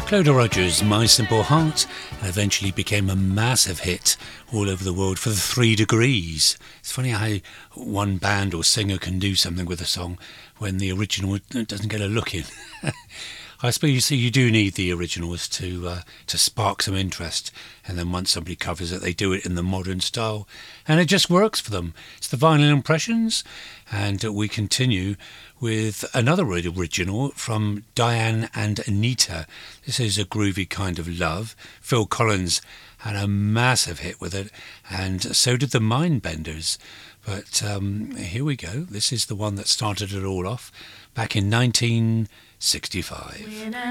Cloda Rogers, My Simple Heart, eventually became a massive hit all over the world for the 3 Degrees. It's funny how one band or singer can do something with a song when the original doesn't get a look in. I suppose you do need the originals to spark some interest, and then once somebody covers it, they do it in the modern style, and it just works for them. It's the Vinyl Impressions, and we continue with another original from Diane and Anita. This is A Groovy Kind of Love. Phil Collins had a massive hit with it, and so did the Mindbenders. But here we go. This is the one that started it all off back in 1965.